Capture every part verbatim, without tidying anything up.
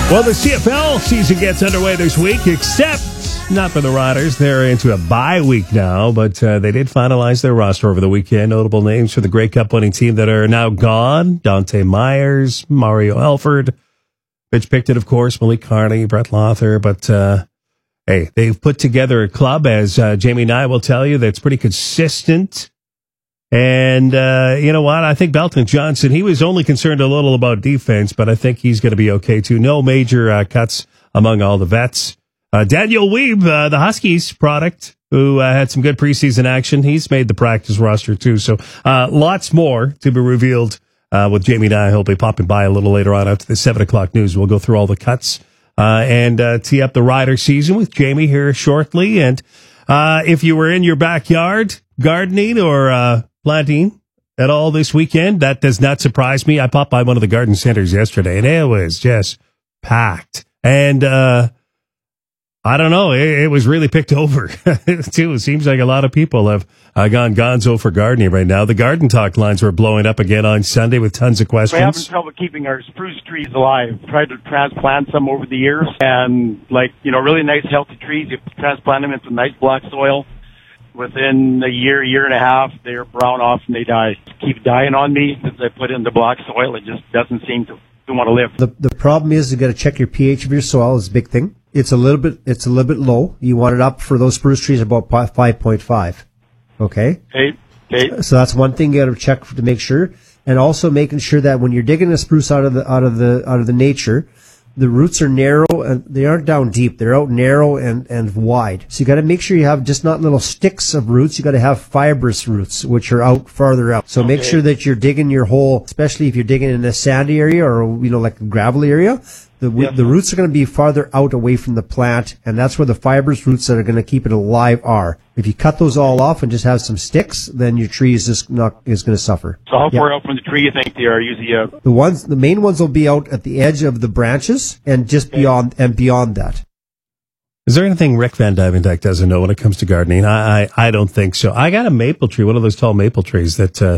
Well, the C F L season gets underway this week, except not for the Riders. They're into a bye week now, but uh, they did finalize their roster over the weekend. Notable names for the Grey Cup winning team that are now gone: Dante Myers, Mario Elford, Mitch Picton, of course, Malik Carney, Brett Lother. But uh, hey, they've put together a club, as uh, Jamie Nye will tell you, that's pretty consistent. And uh, you know what? I think Belton Johnson, he was only concerned a little about defense, but I think he's going to be okay too. No major uh, cuts among all the vets. Uh, Daniel Weeb, uh, the Huskies product, who uh, had some good preseason action, he's made the practice roster too. So uh, lots more to be revealed uh, with Jamie Nye. He'll be popping by a little later on after the seven o'clock news. We'll go through all the cuts uh, and uh, tee up the Rider season with Jamie here shortly. And uh, if you were in your backyard gardening or uh, planting at all this weekend, that does not surprise me. I popped by one of the garden centers yesterday, and it was just packed. And uh, I don't know, it, it was really picked over, too. It seems like a lot of people have uh, gone gonzo for gardening right now. The Garden Talk lines were blowing up again on Sunday with tons of questions. We're having trouble keeping our spruce trees alive. Tried to transplant some over the years, and, like, you know, really nice, healthy trees. You transplant them into nice black soil. Within a year, year and a half, they're brown off and they die. Keep dying on me since I put in the black soil. It just doesn't seem to, to want to live. The the problem is you got to check your pH of your soil. Is a big thing. It's a little bit it's a little bit low. You want it up for those spruce trees about five point five. Okay. Okay. Okay. So that's one thing you got to check to make sure, and also making sure that when you're digging a spruce out of the out of the out of the nature, the roots are narrow and they aren't down deep. They're out narrow and, and wide. So you got to make sure you have just not little sticks of roots. You got to have fibrous roots, which are out farther out. So okay. Make sure that you're digging your hole, especially if you're digging in a sandy area or, you know, like a gravel area. The, yeah. the roots are going to be farther out away from the plant, and that's where the fibrous roots that are going to keep it alive are. If you cut those all off and just have some sticks, then your tree is just not is going to suffer. So how far yeah. out from the tree you think they are usually? Uh... The ones, the main ones will be out at the edge of the branches and just okay. beyond and beyond that. Is there anything Rick Van Dyvendyke doesn't know when it comes to gardening? I, I I don't think so. I got a maple tree, one of those tall maple trees that uh,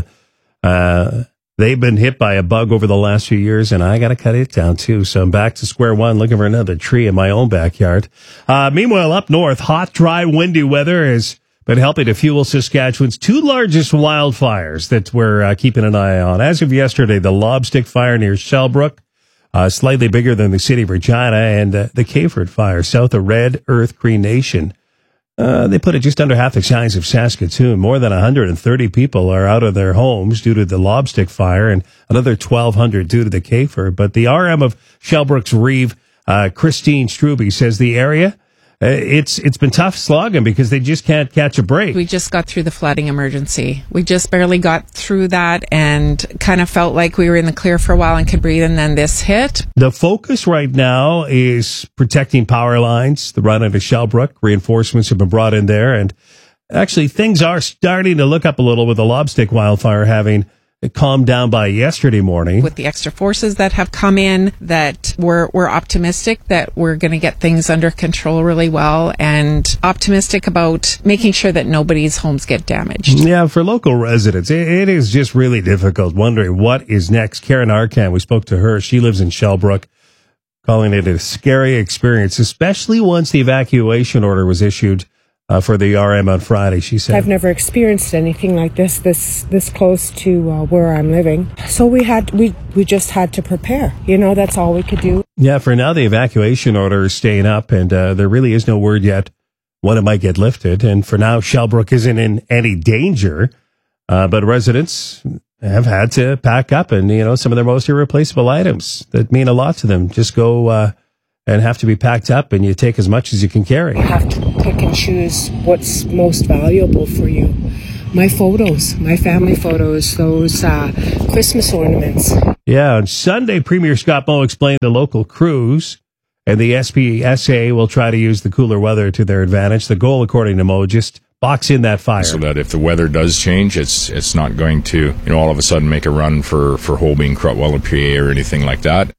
uh, they've been hit by a bug over the last few years, and I got to cut it down too. So I'm back to square one, looking for another tree in my own backyard. Uh, meanwhile, up north, hot, dry, windy weather has been helping to fuel Saskatchewan's two largest wildfires that we're uh, keeping an eye on. As of yesterday, the Lobstick Fire near Shellbrook, uh, slightly bigger than the city of Regina, and uh, the Caford Fire south of Red Earth Cree Nation. Uh, they put it just under half the size of Saskatoon. More than one hundred thirty people are out of their homes due to the Lobstick Fire, and another twelve hundred due to the Caford. But the R M of Shellbrook's Reeve, uh, Christine Struby, says the area, uh, it's it's been tough slogging because they just can't catch a break. We just got through the flooding emergency. We just barely got through that and kind of felt like we were in the clear for a while and could breathe, and then this hit. The focus right now is protecting power lines, the run into Shellbrook. Reinforcements have been brought in there, and actually things are starting to look up a little with the Lobstick wildfire having calmed down by yesterday morning. With the extra forces that have come in, that we're, we're optimistic that we're going to get things under control really well, and optimistic about making sure that nobody's homes get damaged. Yeah, for local residents, it, it is just really difficult wondering what is next. Karen Arcan, we spoke to her. She lives in Shellbrook, calling it a scary experience, especially once the evacuation order was issued Uh, for the R M on Friday, she said. I've never experienced anything like this, this this close to uh, where I'm living. So we had we we just had to prepare. You know, that's all we could do. Yeah, for now, the evacuation order is staying up, and uh, there really is no word yet when it might get lifted. And for now, Shellbrook isn't in any danger, uh, but residents have had to pack up, and you know, some of their most irreplaceable items that mean a lot to them just go uh, and have to be packed up, and you take as much as you can carry. You have to pick and choose what's most valuable for you. My photos, my family photos, those uh, Christmas ornaments. Yeah, on Sunday, Premier Scott Moe explained the local crews and the S P S A will try to use the cooler weather to their advantage. The goal, according to Moe, just box in that fire. So that if the weather does change, it's it's not going to, you know, all of a sudden make a run for, for Holbein, Crutwell, P A or anything like that.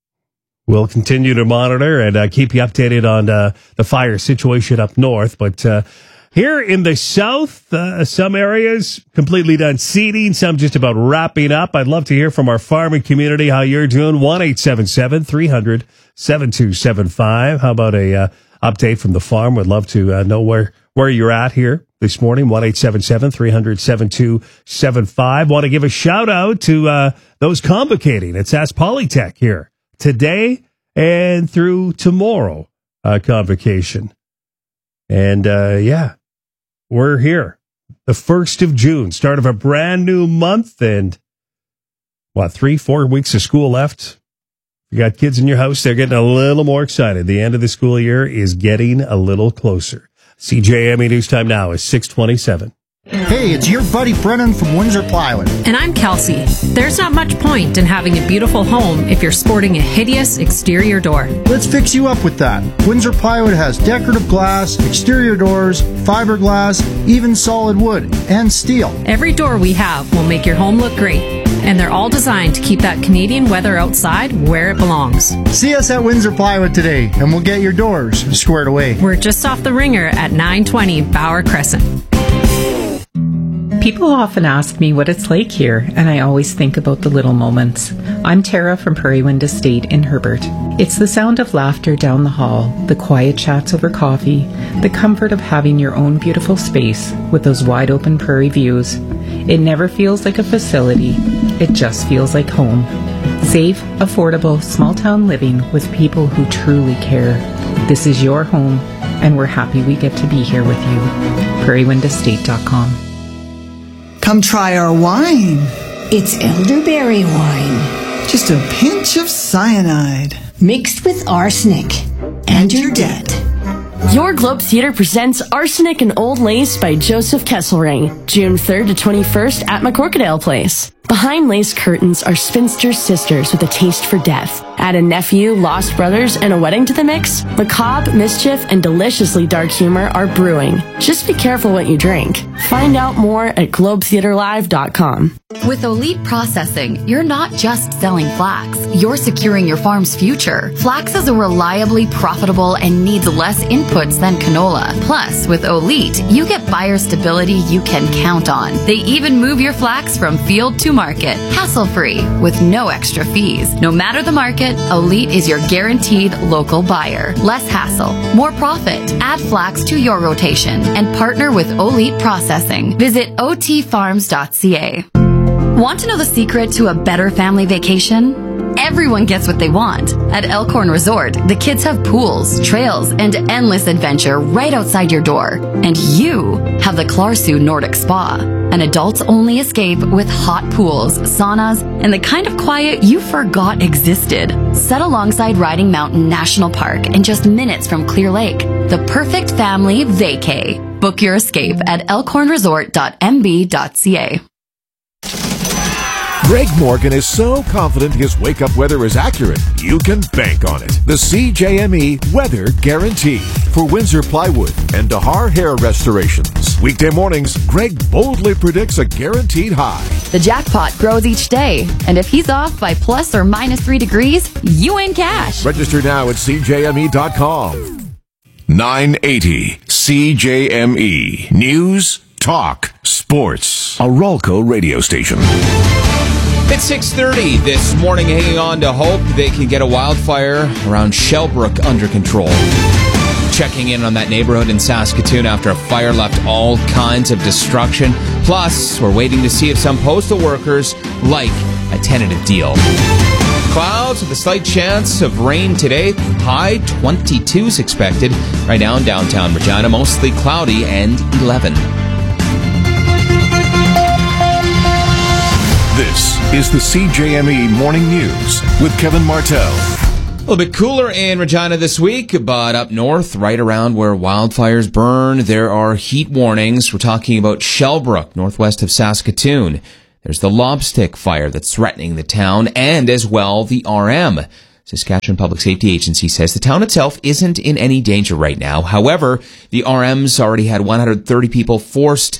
We'll continue to monitor and uh, keep you updated on uh, the fire situation up north. But uh, Here in the south, uh, some areas completely done seeding, some just about wrapping up. I'd love to hear from our farming community how you're doing. one eight seven seven, three hundred, seven two seven five. How about a uh, update from the farm? Would love to uh, know where, where you're at here this morning. one eight seven seven, three hundred, seven two seven five. Want to give a shout out to uh, those convocating at Sask Polytech here today and through tomorrow, uh, convocation. And, uh, yeah, we're here. The first of June, start of a brand new month. And, what, three, four weeks of school left? You got kids in your house, they're getting a little more excited. The end of the school year is getting a little closer. C J M E News Time now is six twenty-seven. Hey, it's your buddy Brennan from Windsor Plywood. And I'm Kelsey. There's not much point in having a beautiful home if you're sporting a hideous exterior door. Let's fix you up with that. Windsor Plywood has decorative glass, exterior doors, fiberglass, even solid wood, and steel. Every door we have will make your home look great. And they're all designed to keep that Canadian weather outside where it belongs. See us at Windsor Plywood today, and we'll get your doors squared away. We're just off the Ringer at nine twenty Bauer Crescent. People often ask me what it's like here, and I always think about the little moments. I'm Tara from Prairie Wind Estate in Herbert. It's the sound of laughter down the hall, the quiet chats over coffee, the comfort of having your own beautiful space with those wide open prairie views. It never feels like a facility, it just feels like home. Safe, affordable, small town living with people who truly care. This is your home, and we're happy we get to be here with you. prairie wind estate dot com. Come try our wine. It's elderberry wine. Just a pinch of cyanide. Mixed with arsenic. And you're dead. Your Globe Theatre presents Arsenic and Old Lace by Joseph Kesselring, June third to twenty-first at McCorkadale Place. Behind lace curtains are spinster sisters with a taste for death. Add a nephew, lost brothers, and a wedding to the mix. Macabre, mischief, and deliciously dark humor are brewing. Just be careful what you drink. Find out more at globe theatre live dot com. With Olite Processing, you're not just selling flax, you're securing your farm's future. Flax is a reliably profitable and needs less inputs than canola. Plus, with Olite, you get buyer stability you can count on. They even move your flax from field to market, hassle-free, with no extra fees. No matter the market, Olite is your guaranteed local buyer. Less hassle, more profit. Add flax to your rotation and partner with Olite Processing. Visit o t farms dot c a. Want to know the secret to a better family vacation? Everyone gets what they want. At Elkhorn Resort, the kids have pools, trails, and endless adventure right outside your door. And you have the Clarsu Nordic Spa, an adults-only escape with hot pools, saunas, and the kind of quiet you forgot existed. Set alongside Riding Mountain National Park and just minutes from Clear Lake. The perfect family vacay. Book your escape at elkhorn resort dot m b dot c a. Greg Morgan is so confident his wake-up weather is accurate, you can bank on it. The C J M E Weather Guarantee for Windsor Plywood and Dahar Hair Restorations. Weekday mornings, Greg boldly predicts a guaranteed high. The jackpot grows each day, and if he's off by plus or minus three degrees, you win cash. Register now at c j m e dot com. nine eighty C J M E News, Talk, Sports. A Ralco radio station. It's six thirty this morning, hanging on to hope they can get a wildfire around Shellbrook under control. Checking in on that neighborhood in Saskatoon after a fire left all kinds of destruction. Plus, we're waiting to see if some postal workers like a tentative deal. Clouds with a slight chance of rain today. High twenty-two is expected. Right now in downtown Regina, mostly cloudy and eleven. This is the C J M E Morning News with Kevin Martell. A little bit cooler in Regina this week, but up north, right around where wildfires burn, there are heat warnings. We're talking about Shellbrook, northwest of Saskatoon. There's the Lobstick fire that's threatening the town, and as well the R M. Saskatchewan Public Safety Agency says the town itself isn't in any danger right now. However, the R M's already had one hundred thirty people forced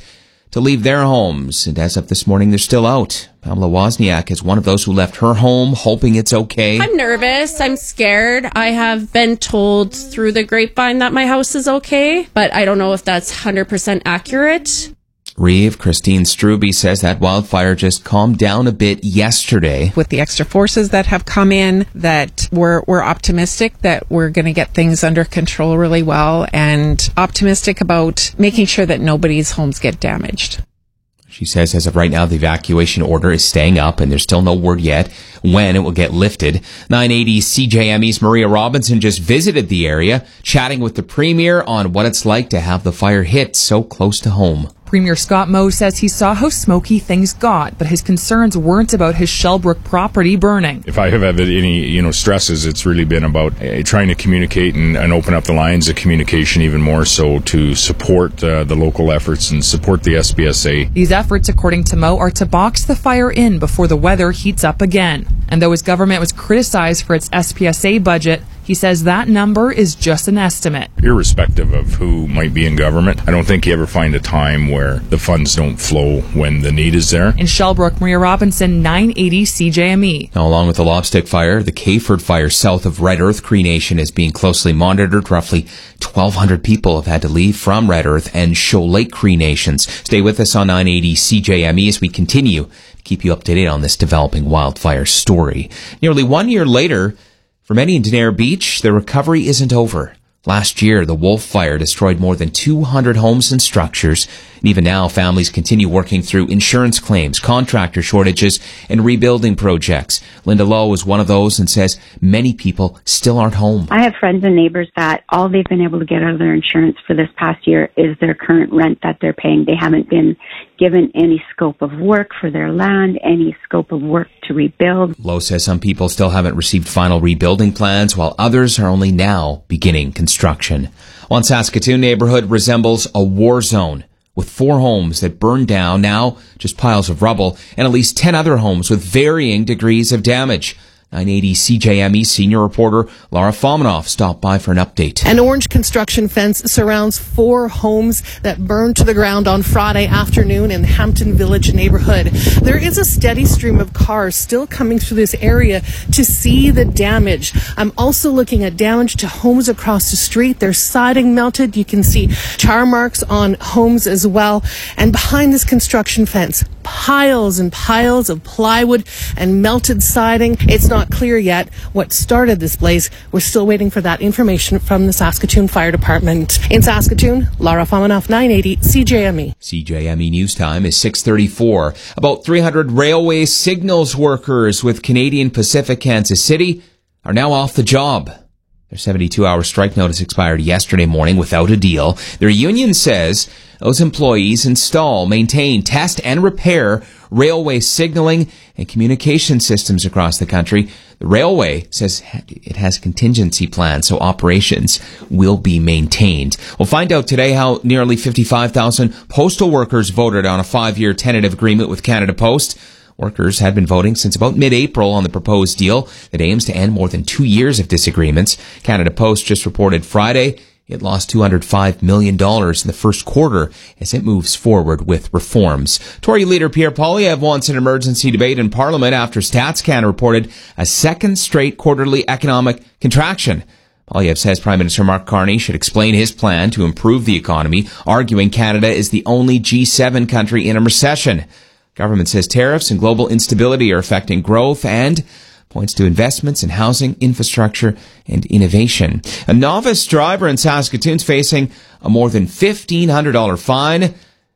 to leave their homes. And as of this morning, they're still out. Pamela Wozniak is one of those who left her home hoping it's okay. I'm nervous. I'm scared. I have been told through the grapevine that my house is okay, but I don't know if that's one hundred percent accurate. Reeve Christine Struby says that wildfire just calmed down a bit yesterday. With the extra forces that have come in, that we're, we're optimistic that we're going to get things under control really well, and optimistic about making sure that nobody's homes get damaged. She says as of right now, the evacuation order is staying up and there's still no word yet when it will get lifted. nine eighty C J M E's Maria Robinson just visited the area, chatting with the Premier on what it's like to have the fire hit so close to home. Premier Scott Moe says he saw how smoky things got, but his concerns weren't about his Shellbrook property burning. If I have had any, you know, stresses, it's really been about uh, trying to communicate and, and open up the lines of communication even more so to support uh, the local efforts and support the S B S A. These efforts, according to Moe, are to box the fire in before the weather heats up again. And though his government was criticized for its S P S A budget, he says that number is just an estimate. Irrespective of who might be in government, I don't think you ever find a time where the funds don't flow when the need is there. In Shellbrook, Maria Robinson, nine eighty C J M E. Now, along with the Lobstick Fire, the Cayford Fire south of Red Earth Cree Nation is being closely monitored. Roughly twelve hundred people have had to leave from Red Earth and Shoal Lake Cree Nations. Stay with us on nine eighty C J M E as we continue to keep you up to date on this developing wildfire story. Nearly one year later, for many in Denair Beach, the recovery isn't over. Last year, the Wolf Fire destroyed more than two hundred homes and structures. And even now, families continue working through insurance claims, contractor shortages, and rebuilding projects. Linda Lowe is one of those and says many people still aren't home. I have friends and neighbors that all they've been able to get out of their insurance for this past year is their current rent that they're paying. They haven't been given any scope of work for their land, any scope of work to rebuild. Lowe says some people still haven't received final rebuilding plans, while others are only now beginning construction. One Saskatoon neighborhood resembles a war zone, with four homes that burned down, now just piles of rubble, and at least ten other homes with varying degrees of damage. nine eighty C J M E senior reporter Laura Fomanoff stopped by for an update. An orange construction fence surrounds four homes that burned to the ground on Friday afternoon in the Hampton Village neighborhood. There is a steady stream of cars still coming through this area to see the damage. I'm also looking at damage to homes across the street. There's siding melted. You can see char marks on homes as well. And behind this construction fence, piles and piles of plywood and melted siding. It's not clear yet what started this blaze. We're still waiting for that information from the Saskatoon Fire Department. In Saskatoon, Laura Fomanoff, nine eighty C J M E. C J M E News Time is six thirty-four. About three hundred railway signals workers with Canadian Pacific Kansas City are now off the job. Their seventy-two hour strike notice expired yesterday morning without a deal. Their union says those employees install, maintain, test, and repair railway signaling and communication systems across the country. The railway says it has contingency plans, so operations will be maintained. We'll find out today how nearly fifty-five thousand postal workers voted on a five-year tentative agreement with Canada Post. Workers had been voting since about mid-April on the proposed deal that aims to end more than two years of disagreements. Canada Post just reported Friday it lost two hundred five million dollars in the first quarter as it moves forward with reforms. Tory leader Pierre Poilievre wants an emergency debate in Parliament after StatsCan reported a second straight quarterly economic contraction. Poilievre says Prime Minister Mark Carney should explain his plan to improve the economy, arguing Canada is the only G seven country in a recession. Government says tariffs and global instability are affecting growth and points to investments in housing, infrastructure, and innovation. A novice driver in Saskatoon's facing a more than fifteen hundred dollars fine.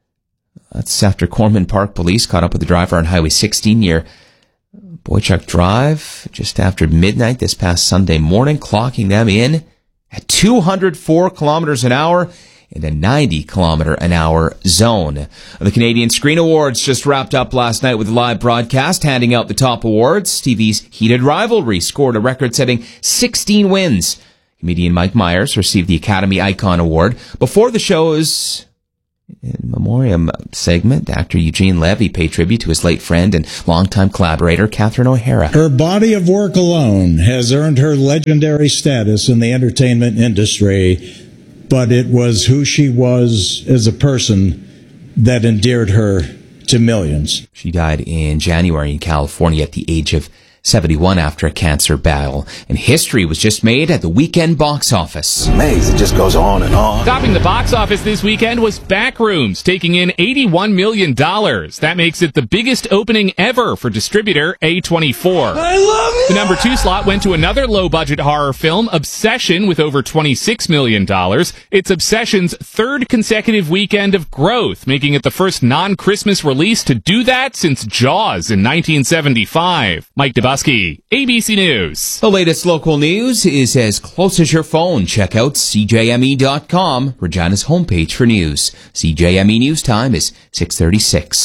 That's after Corman Park Police caught up with the driver on Highway sixteen near Boychuk Drive just after midnight this past Sunday morning, clocking them in at two hundred four kilometers an hour in a ninety kilometer an hour zone. The Canadian Screen Awards just wrapped up last night with a live broadcast handing out the top awards. T V's Heated Rivalry scored a record-setting sixteen wins. Comedian Mike Myers received the Academy Icon Award. Before the show's in memoriam segment, actor Eugene Levy paid tribute to his late friend and longtime collaborator, Catherine O'Hara. Her body of work alone has earned her legendary status in the entertainment industry, but it was who she was as a person that endeared her to millions. She died in January in California at the age of seventy-one after a cancer battle. And history was just made at the weekend box office. Amazing. It just goes on and on. Topping the box office this weekend was Backrooms, taking in eighty-one million dollars. That makes it the biggest opening ever for distributor A twenty-four. I love it! The number two slot went to another low-budget horror film, Obsession, with over twenty-six million dollars. It's Obsession's third consecutive weekend of growth, making it the first non-Christmas release to do that since Jaws in nineteen seventy-five. Mike DeBusky, A B C News. The latest local news is as close as your phone. Check out C J M E dot com, Regina's homepage for news. C J M E News time is six thirty-six.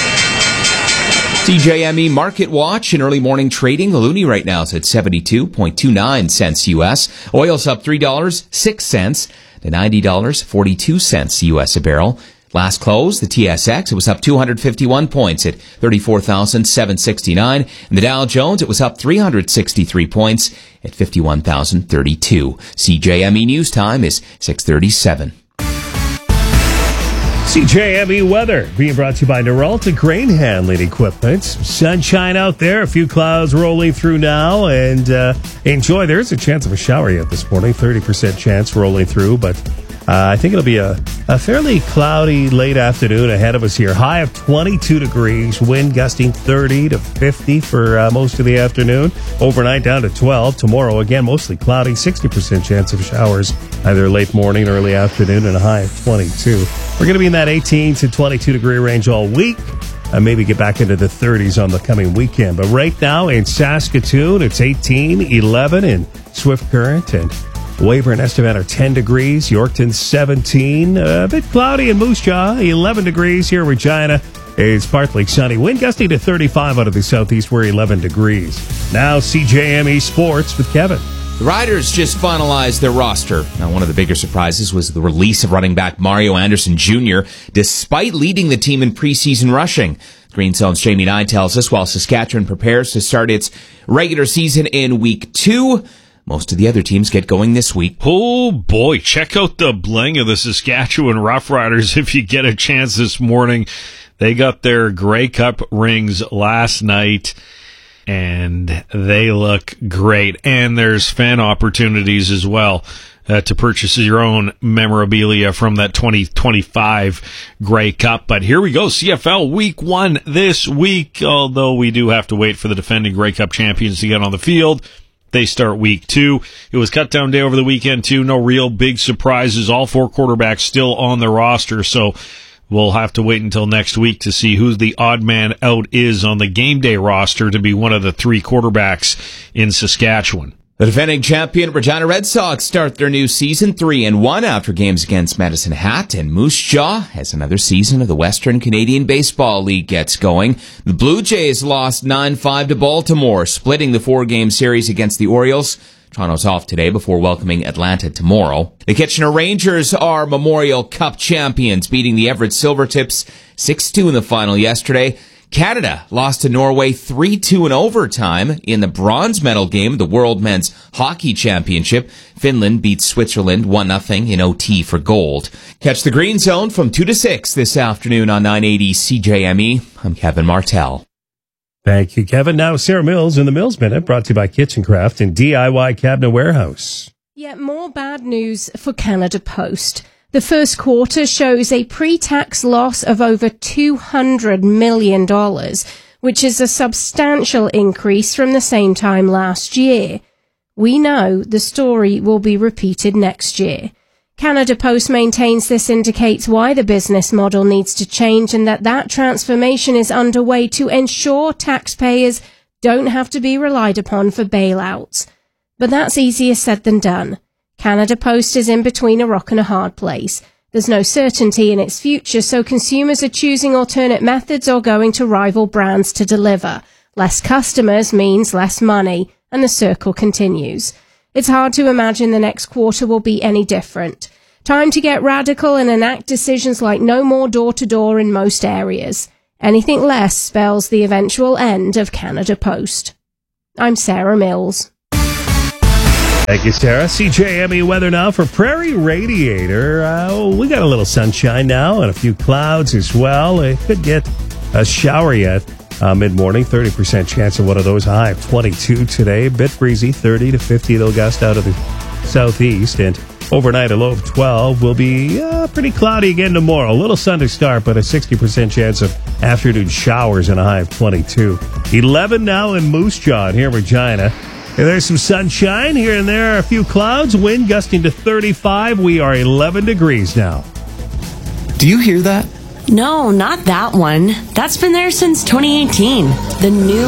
C J M E Market Watch in early morning trading. The loonie right now is at seventy-two point two nine cents U S. Oil's up three dollars and six cents to ninety dollars and forty-two cents U S a barrel. Last close, the T S X, it was up two hundred fifty-one points at thirty-four thousand seven hundred sixty-nine. And the Dow Jones, it was up three hundred sixty-three points at fifty-one thousand thirty-two. C J M E News time is six thirty-seven. C J M E weather being brought to you by Noralta Grain Handling Equipment. Sunshine out there, a few clouds rolling through now, and uh, enjoy. There's a chance of a shower yet this morning, thirty percent chance rolling through, but uh, I think it'll be a, a fairly cloudy late afternoon ahead of us here. High of twenty-two degrees, wind gusting thirty to fifty for uh, most of the afternoon. Overnight down to twelve. Tomorrow, again, mostly cloudy, sixty percent chance of showers, either late morning, early afternoon, and a high of twenty-two. We're going to be in that eighteen to twenty-two degree range all week. Uh, maybe get back into the thirties on the coming weekend. But right now in Saskatoon, it's eighteen, eleven in Swift Current, and Weyburn and Estevan are ten degrees. Yorkton seventeen. Uh, a bit cloudy in Moose Jaw, eleven degrees here in Regina. It's partly sunny. Wind gusting to thirty-five out of the southeast. We're eleven degrees. Now C J M E Sports with Kevin. The Riders just finalized their roster. Now, one of the bigger surprises was the release of running back Mario Anderson Junior, despite leading the team in preseason rushing. Green Zone's Jamie Nye tells us while Saskatchewan prepares to start its regular season in week two, most of the other teams get going this week. Oh boy, check out the bling of the Saskatchewan Roughriders if you get a chance this morning. They got their Grey Cup rings last night, and they look great. And there's fan opportunities as well uh, to purchase your own memorabilia from that twenty twenty-five Grey Cup. But here we go, C F L week one this week, although we do have to wait for the defending Grey Cup champions to get on the field. They start week two. It was cut down day over the weekend, too. No real big surprises. All four quarterbacks still on the roster, so we'll have to wait until next week to see who the odd man out is on the game day roster to be one of the three quarterbacks in Saskatchewan. The defending champion Regina Red Sox start their new season three and one after games against Medicine Hat, and Moose Jaw as another season of the Western Canadian Baseball League gets going. The Blue Jays lost nine five to Baltimore, splitting the four-game series against the Orioles. Toronto's off today before welcoming Atlanta tomorrow. The Kitchener Rangers are Memorial Cup champions, beating the Everett Silvertips six two in the final yesterday. Canada lost to Norway three two in overtime in the bronze medal game of the World Men's Hockey Championship. Finland beats Switzerland one nothing in O T for gold. Catch the Green Zone from two to six this afternoon on nine eighty C J M E. I'm Kevin Martell. Thank you, Kevin. Now Sarah Mills in the Mills Minute, brought to you by Kitchen Craft and D I Y Cabinet Warehouse. Yet more bad news for Canada Post. The first quarter shows a pre-tax loss of over two hundred million dollars, which is a substantial increase from the same time last year. We know the story will be repeated next year. Canada Post maintains this indicates why the business model needs to change and that that transformation is underway to ensure taxpayers don't have to be relied upon for bailouts. But that's easier said than done. Canada Post is in between a rock and a hard place. There's no certainty in its future, so consumers are choosing alternate methods or going to rival brands to deliver. Less customers means less money, and the circle continues. It's hard to imagine the next quarter will be any different. Time to get radical and enact decisions like no more door-to-door in most areas. Anything less spells the eventual end of Canada Post. I'm Sarah Mills. Thank you, Sarah. C J M E weather now for Prairie Radiator. Uh, we got a little sunshine now and a few clouds as well. It could get a shower yet uh, mid-morning. thirty percent chance of one of those. High of twenty-two today. A bit breezy, thirty to fifty. They'll gust out of the southeast. And overnight, a low of twelve. Will be uh, pretty cloudy again tomorrow. A little sun to start, but a sixty percent chance of afternoon showers and a high of twenty-two. eleven now in Moose Jaw here in Regina. And there's some sunshine here and there, a few clouds, wind gusting to thirty-five. We are eleven degrees now. Do you hear that? No, not that one. That's been there since twenty eighteen. The new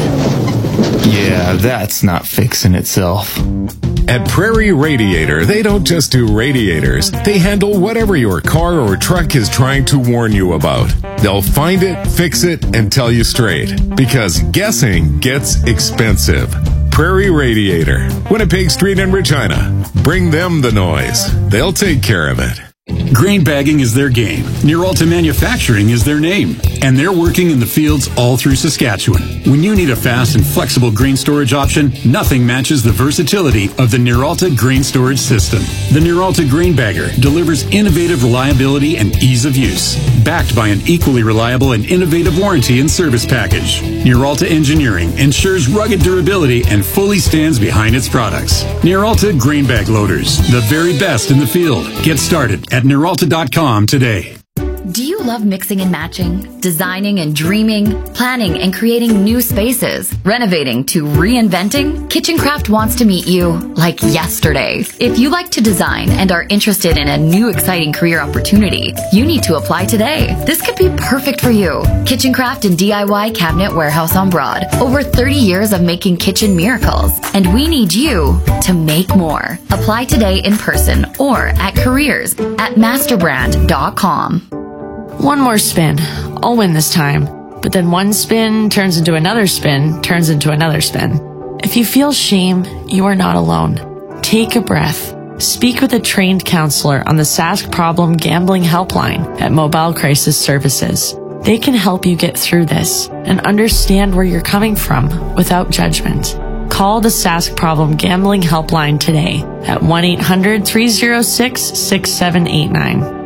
one. Yeah, that's not fixing itself. At Prairie Radiator, they don't just do radiators. They handle whatever your car or truck is trying to warn you about. They'll find it, fix it, and tell you straight. Because guessing gets expensive. Prairie Radiator, Winnipeg Street in Regina. Bring them the noise. They'll take care of it. Grain bagging is their game. Nearalta Manufacturing is their name. And they're working in the fields all through Saskatchewan. When you need a fast and flexible grain storage option, nothing matches the versatility of the Nearalta Grain Storage System. The Nearalta Grain Bagger delivers innovative reliability and ease of use, backed by an equally reliable and innovative warranty and service package. Nearalta Engineering ensures rugged durability and fully stands behind its products. Nearalta Grain Bag Loaders, the very best in the field. Get started at Nearalta dot com today. Do you love mixing and matching, designing and dreaming, planning and creating new spaces, renovating to reinventing? Kitchencraft wants to meet you like yesterday. If you like to design and are interested in a new exciting career opportunity, you need to apply today. This could be perfect for you. Kitchencraft and D I Y Cabinet Warehouse on Broad. Over thirty years of making kitchen miracles. And we need you to make more. Apply today in person or at careers at masterbrand dot com. One more spin. I'll win this time. But then one spin turns into another spin, turns into another spin. If you feel shame, you are not alone. Take a breath. Speak with a trained counselor on the Sask Problem Gambling Helpline at Mobile Crisis Services. They can help you get through this and understand where you're coming from without judgment. Call the Sask Problem Gambling Helpline today at one eight hundred, three oh six, six seven eight nine.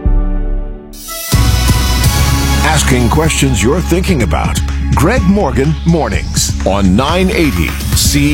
Asking questions you're thinking about. Greg Morgan Mornings on nine eighty C